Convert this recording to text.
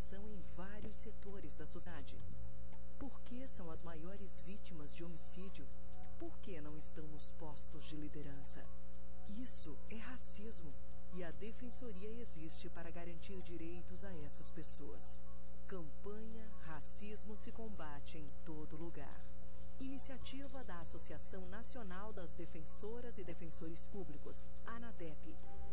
discriminação em vários setores da sociedade. Por que são as maiores vítimas de homicídio? Por que não estão nos postos de liderança? Isso é racismo e a Defensoria existe para garantir direitos a essas pessoas. Campanha Racismo se combate em todo lugar. Iniciativa da Associação Nacional das Defensoras e Defensores Públicos, ANADEP.